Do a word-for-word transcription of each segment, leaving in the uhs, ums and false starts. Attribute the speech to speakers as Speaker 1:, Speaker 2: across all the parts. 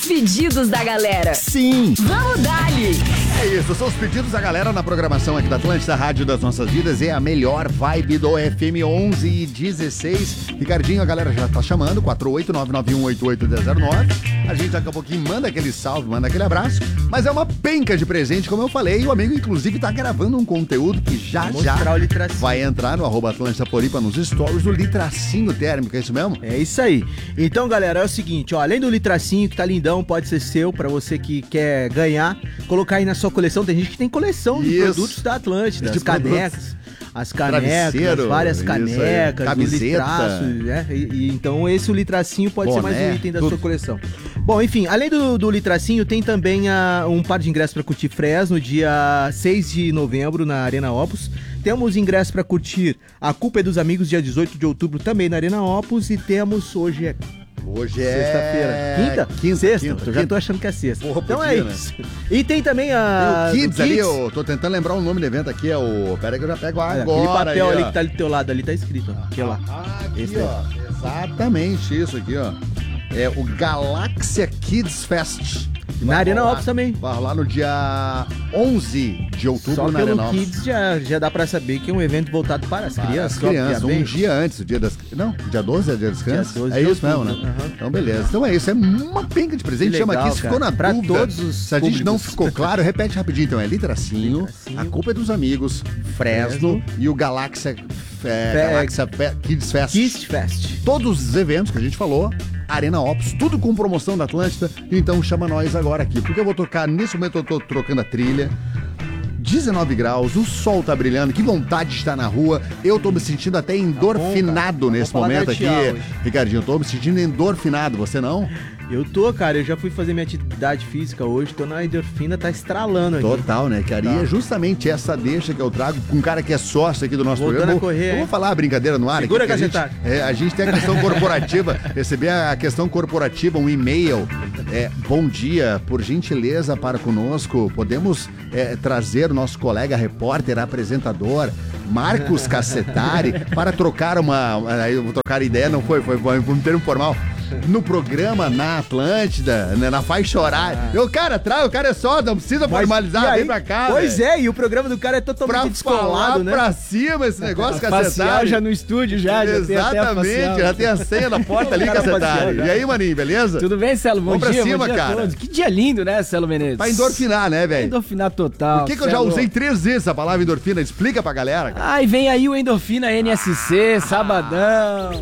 Speaker 1: pedidos da galera.
Speaker 2: Sim.
Speaker 1: Vamos dali.
Speaker 2: É isso, são os pedidos da galera na programação aqui da Atlântida, Rádio das Nossas Vidas. É a melhor vibe do F M onze e dezesseis. Ricardinho, a galera já tá chamando, quatro oito nove nove um oito oito zero nove. A gente daqui a pouquinho manda aquele salve, manda aquele abraço. Mas é uma penca de presente, como eu falei. E o amigo, inclusive, tá gravando um conteúdo que já já vai entrar no arroba Atlântida Floripa nos stories do litracinho térmico, é isso mesmo?
Speaker 3: É isso aí. Então, galera, é o seguinte, ó, além do litracinho que tá lindão, pode ser seu, pra você que quer ganhar, colocar aí na sua coleção. Tem gente que tem coleção de
Speaker 2: Isso.
Speaker 3: produtos da Atlântida,
Speaker 2: De
Speaker 3: as canecas, as canecas, as várias canecas,
Speaker 2: camiseta,
Speaker 3: o litraço, né? E, e, então esse o litracinho pode
Speaker 2: Boné,
Speaker 3: ser mais um item da
Speaker 2: tudo.
Speaker 3: sua coleção. Bom, enfim, além do, do litracinho, tem também a, um par de ingressos pra curtir Fresno, dia seis de novembro, na Arena Opus. Temos ingressos pra curtir A Culpa é dos Amigos, dia dezoito de outubro, também na Arena Opus. E temos, hoje é...
Speaker 2: Hoje é...
Speaker 3: Sexta-feira. Quinta?
Speaker 2: Quinta,
Speaker 3: Sexta.
Speaker 2: quinta,
Speaker 3: Eu já
Speaker 2: quinta.
Speaker 3: tô achando que é sexta.
Speaker 2: Porra,
Speaker 3: então
Speaker 2: podia,
Speaker 3: é
Speaker 2: né?
Speaker 3: isso. E tem também a...
Speaker 2: Tem o Kids,
Speaker 3: do
Speaker 2: ali, eu tô tentando lembrar o nome do evento aqui, é o... Pera aí que eu já pego
Speaker 3: Olha,
Speaker 2: agora.
Speaker 3: aquele papel
Speaker 2: aí,
Speaker 3: ali
Speaker 2: ó.
Speaker 3: que tá ali do teu lado, ali tá escrito, ó. Aquele lá.
Speaker 2: Ah, aqui,
Speaker 3: Esse
Speaker 2: ó. Exatamente isso aqui, ó. É o Galáxia Kids Fest.
Speaker 3: Na
Speaker 2: Vai
Speaker 3: Arena
Speaker 2: rolar-
Speaker 3: Opus também.
Speaker 2: Vai rolar no dia onze de outubro
Speaker 3: Só
Speaker 2: na
Speaker 3: pelo
Speaker 2: Arena Opus.
Speaker 3: Kids já, já dá pra saber que é um evento voltado para as
Speaker 2: Para
Speaker 3: crianças.
Speaker 2: as crianças, um
Speaker 3: obviamente.
Speaker 2: dia antes, o dia das... Não, dia doze é o dia das crianças?
Speaker 3: doze
Speaker 2: é
Speaker 3: de
Speaker 2: isso mesmo,
Speaker 3: outubro,
Speaker 2: né?
Speaker 3: aham.
Speaker 2: Então, beleza. Então é isso, é uma penca de presente.
Speaker 3: Que
Speaker 2: Chama
Speaker 3: legal,
Speaker 2: aqui, se ficou
Speaker 3: cara.
Speaker 2: na
Speaker 3: Pra
Speaker 2: dúvida.
Speaker 3: todos os
Speaker 2: Se a gente não
Speaker 3: públicos.
Speaker 2: ficou claro, repete rapidinho. Então, é Litracinho,
Speaker 3: Litracinho.
Speaker 2: A Culpa é dos Amigos, Fresno,
Speaker 3: Fresno.
Speaker 2: e o Galáxia, é,
Speaker 3: Fe-
Speaker 2: Galáxia Fe- Kids Fest.
Speaker 3: Kids Fest.
Speaker 2: Todos os eventos que a gente falou, Arena Opus, tudo com promoção da Atlântida. Então chama nós agora aqui, porque eu vou tocar, nesse momento eu tô trocando a trilha. dezenove graus, o sol tá brilhando, que vontade de estar na rua. Eu tô me sentindo até endorfinado
Speaker 3: bom, cara.
Speaker 2: nesse
Speaker 3: Vou
Speaker 2: momento aqui.
Speaker 3: palagartear hoje.
Speaker 2: Ricardinho, eu tô me sentindo endorfinado, você não?
Speaker 3: Eu tô, cara, eu já fui fazer minha atividade física hoje, tô na endorfina, tá estralando aqui.
Speaker 2: Total, né, cara? E
Speaker 3: Tá.
Speaker 2: é justamente essa deixa que eu trago com um cara que é sócio aqui do nosso
Speaker 3: Voltando
Speaker 2: programa.
Speaker 3: a correr,
Speaker 2: Eu vou
Speaker 3: hein?
Speaker 2: falar a brincadeira no ar
Speaker 3: Segura,
Speaker 2: aqui. porque a,
Speaker 3: Cacetar.
Speaker 2: gente, é, a gente tem a questão corporativa, receber a questão corporativa, um e-mail. É, bom dia, por gentileza para conosco, podemos é, trazer o nosso colega repórter, apresentador, Marcos Cacetari, para trocar uma... Aí eu vou trocar ideia, não foi, foi, foi um termo formal. No programa na Atlântida, né, na faixa horária. Eu, cara, traga, o cara é só, não precisa
Speaker 3: Mas,
Speaker 2: formalizar,
Speaker 3: e aí?
Speaker 2: vem pra cá.
Speaker 3: Pois
Speaker 2: velho.
Speaker 3: é, e o programa do cara é
Speaker 2: Pra
Speaker 3: totalmente
Speaker 2: falar
Speaker 3: descolado, né?
Speaker 2: pra cima esse negócio,
Speaker 4: Facial
Speaker 2: Cacetari.
Speaker 4: já no estúdio, já. já tem até a
Speaker 2: Exatamente,
Speaker 4: facial.
Speaker 2: já tem a senha da porta ali,
Speaker 4: Cara facial,
Speaker 2: Cacetari.
Speaker 4: já.
Speaker 2: E aí, maninho, beleza?
Speaker 4: Tudo bem, Celo? Bom
Speaker 2: Vamos pra
Speaker 4: dia,
Speaker 2: cima,
Speaker 4: bom dia
Speaker 2: cara.
Speaker 4: a todos. Que dia lindo, né, Celo Menezes?
Speaker 2: Pra endorfinar, né, velho?
Speaker 4: Endorfinar total.
Speaker 2: Por que, que eu já
Speaker 4: Celo.
Speaker 2: usei três vezes a palavra endorfina? Explica pra galera, cara.
Speaker 4: Ai, vem aí o Endorfina N S C, sabadão.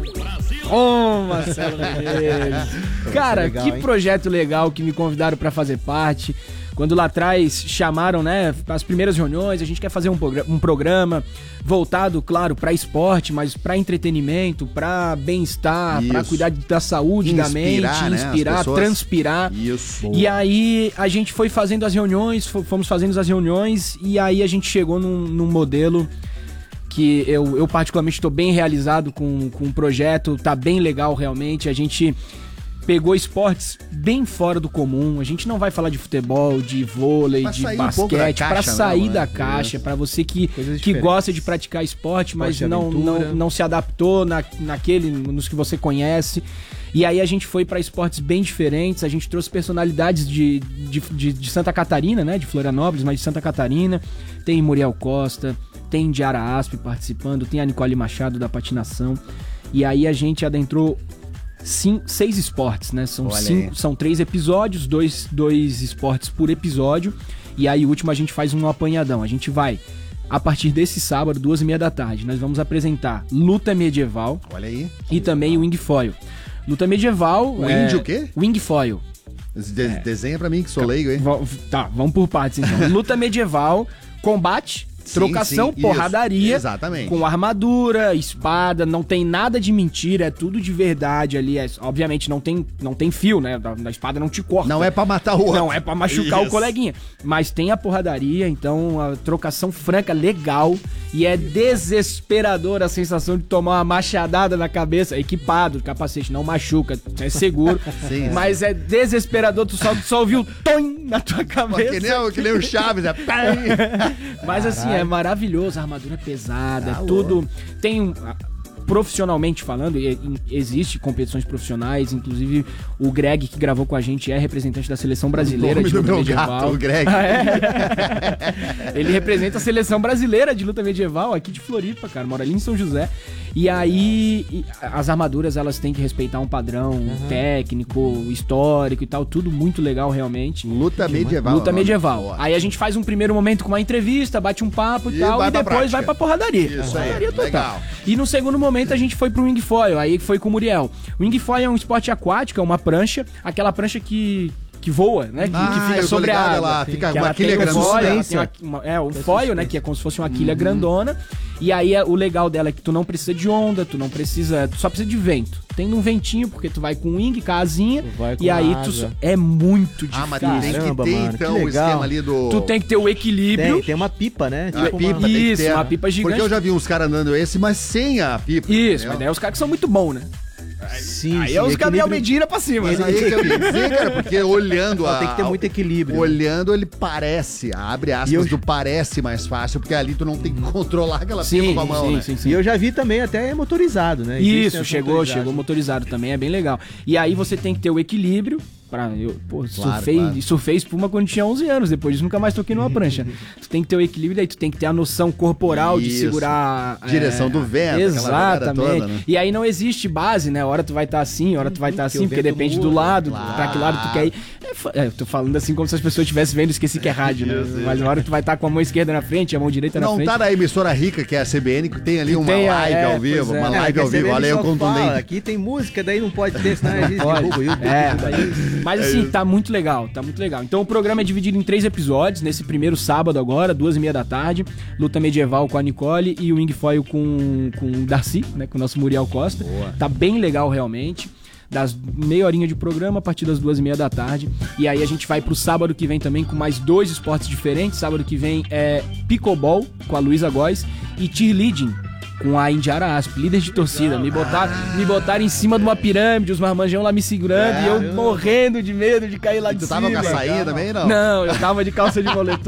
Speaker 4: Ô, Marcelo Menezes. Cara,
Speaker 3: legal,
Speaker 4: que
Speaker 3: hein?
Speaker 4: projeto legal que me convidaram pra fazer parte. Quando lá atrás chamaram, né, as primeiras reuniões, a gente quer fazer um, progra- um programa voltado, claro, pra esporte, mas pra entretenimento, pra bem-estar, pra
Speaker 2: Isso.
Speaker 4: cuidar da saúde, da mente,
Speaker 2: Inspirar, né, as
Speaker 4: inspirar,
Speaker 2: pessoas.
Speaker 4: transpirar.
Speaker 2: Isso.
Speaker 4: E aí a gente foi fazendo as reuniões, fo- fomos fazendo as reuniões e aí a gente chegou num, num modelo que eu, eu particularmente estou bem realizado com, com o projeto, tá bem legal realmente. A gente pegou esportes bem fora do comum. A gente não vai falar de futebol, de vôlei,
Speaker 2: Pra
Speaker 4: de
Speaker 2: sair um pouco da
Speaker 4: basquete, pra
Speaker 2: caixa
Speaker 4: sair
Speaker 2: mesmo,
Speaker 4: da
Speaker 2: né?
Speaker 4: caixa, pra você que,
Speaker 3: Coisas
Speaker 4: que
Speaker 3: diferentes.
Speaker 4: gosta de praticar esporte, mas
Speaker 3: Esporte de
Speaker 4: não,
Speaker 3: aventura.
Speaker 4: não, não se adaptou na, naquele, nos que você conhece. E aí a gente foi pra esportes bem diferentes, a gente trouxe personalidades de, de, de, de Santa Catarina, né? De Florianópolis, mas de Santa Catarina. Tem Muriel Costa, tem Diara Asp participando, tem a Nicole Machado da patinação. E aí a gente adentrou cin- seis esportes, né? São,
Speaker 2: Olha
Speaker 4: cinco,
Speaker 2: aí.
Speaker 4: são três episódios, dois, dois esportes por episódio. E aí o último a gente faz um apanhadão. A gente vai, a partir desse sábado, duas e meia da tarde, nós vamos apresentar luta medieval
Speaker 2: Olha aí.
Speaker 4: e também wing foil. Luta medieval...
Speaker 2: O
Speaker 4: é,
Speaker 2: índio o quê?
Speaker 4: Wing foil.
Speaker 2: De- Desenha pra mim, que sou leigo, hein?
Speaker 4: Va- Tá, vamos por partes então. Luta medieval, combate,
Speaker 2: Sim,
Speaker 4: trocação,
Speaker 2: sim,
Speaker 4: porradaria.
Speaker 2: isso, exatamente.
Speaker 4: Com armadura, espada, não tem nada de mentira, é tudo de verdade ali. É, obviamente não tem, não tem fio, né? Da, da espada não te corta.
Speaker 2: Não é pra matar o outro.
Speaker 4: Não é pra machucar
Speaker 2: Isso.
Speaker 4: o coleguinha. Mas tem a porradaria, então a trocação franca, legal. E é desesperador a sensação de tomar uma machadada na cabeça. Equipado, capacete, não machuca, é seguro.
Speaker 2: Sim,
Speaker 4: mas é desesperador, tu só, só ouviu tom na tua
Speaker 2: Pô,
Speaker 4: cabeça.
Speaker 2: que, nem, o- que nem o Chaves, é...
Speaker 4: Mas assim, é maravilhoso, a armadura é pesada,
Speaker 2: Tá
Speaker 4: é tudo. Tem um. a- profissionalmente falando, e, e, existe competições profissionais, inclusive o Greg, que gravou com a gente, é representante da seleção brasileira de luta medieval.
Speaker 2: Gato, o Greg.
Speaker 4: Ah, é? Ele representa a seleção brasileira de luta medieval aqui de Floripa, cara, mora ali em São José. E aí, e as armaduras, elas têm que respeitar um padrão uhum. técnico, histórico e tal, tudo muito legal, realmente.
Speaker 2: Luta medieval.
Speaker 4: Luta medieval. Boa. Aí a gente faz um primeiro momento com uma entrevista, bate um papo e, e tal, e depois prática. vai pra porradaria.
Speaker 2: Isso
Speaker 4: porradaria
Speaker 2: aí,
Speaker 4: total.
Speaker 2: legal.
Speaker 4: E no segundo momento a gente foi pro wing foil, aí foi com o Muriel. O wing foil é um esporte aquático, é uma prancha, aquela prancha que... que voa, né? Que,
Speaker 2: ah,
Speaker 4: que fica sobre a água.
Speaker 2: Ela fica
Speaker 4: que
Speaker 2: uma
Speaker 4: ela
Speaker 2: quilha grandona.
Speaker 4: É, o foil, né? Que é como se fosse uma quilha uhum. grandona. E aí o legal dela é que tu não precisa de onda, tu não precisa... Tu só precisa de vento. Tem um ventinho, porque tu vai com wing, casinha, e aí tu só, é muito difícil.
Speaker 2: Ah, mas tu tem
Speaker 3: Caramba,
Speaker 2: que ter,
Speaker 3: mano,
Speaker 2: então,
Speaker 3: que
Speaker 2: o
Speaker 3: legal.
Speaker 2: esquema ali do...
Speaker 4: Tu tem que ter o equilíbrio.
Speaker 3: Tem, tem uma pipa, né?
Speaker 2: A
Speaker 3: Tipo
Speaker 2: pipa
Speaker 3: uma...
Speaker 2: tem que
Speaker 4: Isso,
Speaker 2: ter.
Speaker 4: uma pipa gigante.
Speaker 2: Porque eu já vi uns caras andando esse, mas sem a pipa.
Speaker 4: Isso,
Speaker 2: entendeu?
Speaker 4: mas daí os caras que são muito bons, né?
Speaker 3: Sim,
Speaker 4: aí
Speaker 3: sim,
Speaker 4: é os
Speaker 3: equilíbrio...
Speaker 4: Gabriel Medina pra cima.
Speaker 2: Mas aí que eu ia dizer, cara, porque olhando a...
Speaker 3: Tem que ter muito equilíbrio.
Speaker 2: Olhando, ele parece, abre aspas,
Speaker 3: eu...
Speaker 2: do parece mais fácil, porque ali tu não tem que controlar aquela
Speaker 4: sim,
Speaker 2: pipa com a mão,
Speaker 4: sim,
Speaker 2: né?
Speaker 4: sim, sim.
Speaker 3: E eu já vi também até motorizado, né?
Speaker 4: Isso, chegou, chegou motorizado também, é bem legal. E aí você tem que ter o equilíbrio. Pra, eu, pô,
Speaker 2: claro,
Speaker 4: surfei,
Speaker 2: claro.
Speaker 4: surfei espuma quando tinha onze anos, depois disso nunca mais toquei numa prancha. Tu tem que ter o equilíbrio, aí tu tem que ter a noção corporal
Speaker 2: Isso.
Speaker 4: de segurar...
Speaker 2: Direção
Speaker 4: é,
Speaker 2: do vento,
Speaker 4: exatamente.
Speaker 2: toda, né?
Speaker 4: E aí não existe base, né? Hora tu vai estar tá assim, hora tu vai estar tá assim, porque depende
Speaker 3: muda,
Speaker 4: do lado,
Speaker 2: claro.
Speaker 4: pra que lado tu quer ir. É, eu tô falando assim como se as pessoas estivessem vendo, esqueci que é rádio, né?
Speaker 2: Isso,
Speaker 4: Mas na hora tu vai estar tá com a mão esquerda na frente, a mão direita na
Speaker 2: Não
Speaker 4: frente.
Speaker 2: tá na emissora rica, que é a C B N, que tem ali uma
Speaker 4: tem a-
Speaker 2: live
Speaker 4: é,
Speaker 2: ao vivo,
Speaker 4: pois é.
Speaker 2: uma
Speaker 4: Não,
Speaker 2: live ao vivo, olha aí o contundente.
Speaker 3: Aqui tem música, daí não pode ter, senão a gente
Speaker 4: Pode.
Speaker 3: derruba o YouTube.
Speaker 4: É,
Speaker 3: tudo aí.
Speaker 4: mas assim, tá muito legal, tá muito legal. Então o programa é dividido em três episódios, nesse primeiro sábado agora, duas e meia da tarde, luta medieval com a Nicole e o wing foil com, com o Darcy, né, com o nosso Muriel Costa.
Speaker 2: Boa.
Speaker 4: Tá bem legal realmente. Das meia horinha de programa a partir das duas e meia da tarde. E aí a gente vai pro sábado que vem também com mais dois esportes diferentes. Sábado que vem é pickleball com a Luísa Góes e cheerleading com a Indiara Asp, líder de torcida. Me botaram,
Speaker 2: Ah.
Speaker 4: me botaram em cima de uma pirâmide, os marmanjão lá me segurando
Speaker 2: É,
Speaker 4: e eu
Speaker 2: eu-
Speaker 4: morrendo de medo de cair lá
Speaker 2: E
Speaker 4: de
Speaker 2: tu
Speaker 4: cima.
Speaker 2: tava com a sainha também, não?
Speaker 4: Não, eu tava de calça de moletom.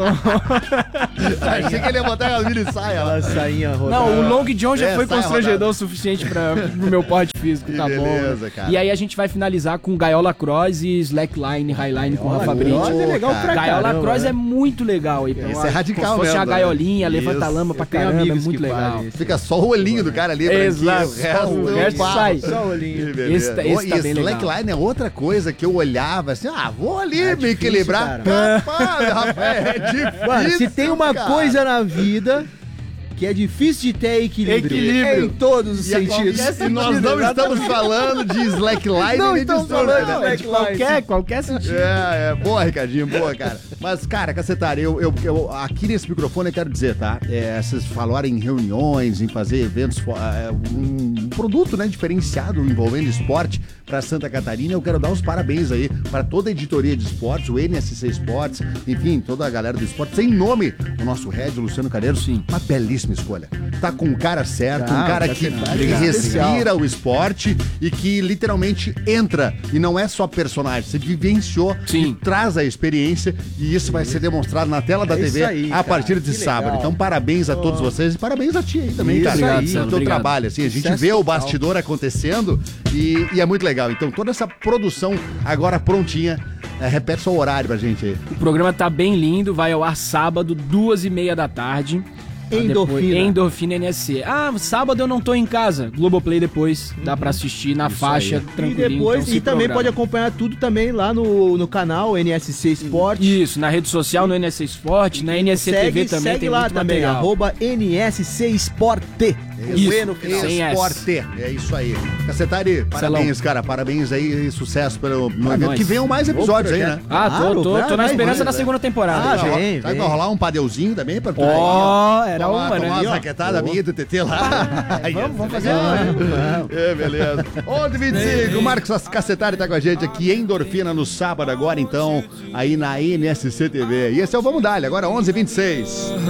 Speaker 2: Achei que ele ia botar a mini saia lá.
Speaker 3: Aquela sainha rodando.
Speaker 4: Não, o Long John já
Speaker 2: É,
Speaker 4: foi
Speaker 2: sai
Speaker 4: constrangedor
Speaker 2: rodada.
Speaker 4: o suficiente pra, pro meu porte físico, tá
Speaker 2: Que
Speaker 4: bom.
Speaker 2: beleza,
Speaker 4: né?
Speaker 2: cara.
Speaker 4: E aí a gente vai finalizar com Gaiola Cross e Slackline, Highline com o Rafa Brito.
Speaker 3: Cross é legal pra
Speaker 4: Gaiola
Speaker 3: caramba,
Speaker 4: Cross
Speaker 3: né?
Speaker 4: é muito legal. Então,
Speaker 2: Esse é radical
Speaker 4: como se fosse
Speaker 2: mesmo,
Speaker 4: uma
Speaker 2: né?
Speaker 4: gaiolinha, levanta a
Speaker 2: Isso.
Speaker 4: lama pra
Speaker 3: Eu tenho
Speaker 4: caramba, é
Speaker 3: amigos
Speaker 4: muito
Speaker 3: que
Speaker 4: legal.
Speaker 3: fazem isso.
Speaker 2: Fica só o olhinho do cara ali,
Speaker 4: Exato,
Speaker 2: branquinho, o resto,
Speaker 4: o resto
Speaker 2: barro.
Speaker 4: sai.
Speaker 3: Só o olhinho.
Speaker 2: Que beleza.
Speaker 4: Esse tá- esse
Speaker 2: Ô,
Speaker 4: tá
Speaker 2: e
Speaker 4: bem legal.
Speaker 2: slackline é outra coisa que eu olhava assim, ah, vou ali
Speaker 3: É
Speaker 2: me
Speaker 3: difícil,
Speaker 2: equilibrar.
Speaker 3: cara.
Speaker 2: Rapaz, rapaz, é difícil,
Speaker 3: Mano, se tem uma
Speaker 2: cara.
Speaker 3: coisa na vida que é difícil de ter equilíbrio,
Speaker 4: Equilíbrio.
Speaker 3: é em todos os
Speaker 2: E a
Speaker 3: sentidos.
Speaker 2: qualquer- E nós não estamos falando de slackline
Speaker 3: Não
Speaker 2: nem de
Speaker 3: estamos
Speaker 2: surf,
Speaker 3: falando
Speaker 2: né?
Speaker 3: de
Speaker 4: É de qualquer, qualquer sentido.
Speaker 2: É, é, boa, Ricardinho, boa, cara. Mas, cara, cacetário, eu, eu, eu- aqui nesse microfone eu quero dizer, tá? É, vocês falaram em reuniões, em fazer eventos, é, um, um produto, né, diferenciado envolvendo esporte pra Santa Catarina. Eu quero dar os parabéns aí para toda a editoria de esportes, o N S C Esportes, enfim, toda a galera do esporte. Sem nome, o nosso head, o Luciano Careiro.
Speaker 4: Sim.
Speaker 2: Uma belíssima escolha. Tá com o cara certo,
Speaker 3: Ah,
Speaker 2: um cara
Speaker 3: tá
Speaker 2: que,
Speaker 3: certo.
Speaker 2: que
Speaker 3: Obrigado.
Speaker 2: respira o esporte e que literalmente entra e não é só personagem, você vivenciou
Speaker 4: Sim.
Speaker 2: e traz a experiência e isso vai ser demonstrado na tela da
Speaker 3: É
Speaker 2: T V
Speaker 3: isso aí,
Speaker 2: a
Speaker 3: cara.
Speaker 2: partir de
Speaker 3: Que
Speaker 2: sábado.
Speaker 3: legal.
Speaker 2: Então parabéns a todos vocês e parabéns a ti aí também,
Speaker 3: Isso
Speaker 2: cara.
Speaker 4: Obrigado,
Speaker 2: O
Speaker 4: Sandro,
Speaker 2: teu
Speaker 4: obrigado.
Speaker 2: trabalho, assim, a gente
Speaker 3: Sucesso
Speaker 2: vê o
Speaker 3: total.
Speaker 2: bastidor acontecendo e, e é muito legal. Então toda essa produção agora prontinha, é, repete só o horário pra gente aí.
Speaker 4: O programa tá bem lindo, vai ao ar sábado, duas e meia da tarde.
Speaker 3: Endorfina.
Speaker 4: Depois, Endorfina N S C. Ah, sábado eu não tô em casa. Globoplay depois, dá pra assistir na faixa,
Speaker 3: E
Speaker 4: tranquilinho.
Speaker 3: depois,
Speaker 4: então se
Speaker 3: e também
Speaker 4: programa.
Speaker 3: pode acompanhar tudo também lá no, no canal N S C Esporte.
Speaker 4: Isso, na rede social, no N S C Esporte, na N S C
Speaker 3: segue,
Speaker 4: T V também
Speaker 3: segue
Speaker 4: tem
Speaker 3: lá
Speaker 4: muito
Speaker 3: também,
Speaker 4: material.
Speaker 3: arroba N S C Esporte.
Speaker 4: Isso,
Speaker 3: O E no final.
Speaker 4: sem S.
Speaker 2: Esporte. É isso aí. Cacetari, parabéns, cara. Parabéns aí e sucesso pelo no
Speaker 4: Pra
Speaker 2: evento.
Speaker 4: nós.
Speaker 2: Que venham mais episódios aí, né?
Speaker 4: Ah, tô,
Speaker 3: Claro,
Speaker 4: tô, tô
Speaker 3: claro,
Speaker 4: na
Speaker 3: vai,
Speaker 4: esperança
Speaker 3: vai,
Speaker 4: da
Speaker 3: vai.
Speaker 4: segunda temporada.
Speaker 3: Ah,
Speaker 2: Vai,
Speaker 3: vem,
Speaker 2: vai
Speaker 3: vem.
Speaker 2: rolar um padeuzinho também pra tu?
Speaker 4: Ó, era
Speaker 2: tomar,
Speaker 4: uma, né?
Speaker 2: tomar umas
Speaker 4: ali, ó.
Speaker 2: raquetadas minhas do T T lá. Aí,
Speaker 4: Vamos, vamos fazer
Speaker 2: legal.
Speaker 4: uma.
Speaker 2: É, beleza. onze e vinte e cinco, o Marcos Cacetari tá com a gente aqui em Endorfina no sábado agora, então, aí na N S C T V. E esse é o Vamos Dar, agora onze e vinte e seis.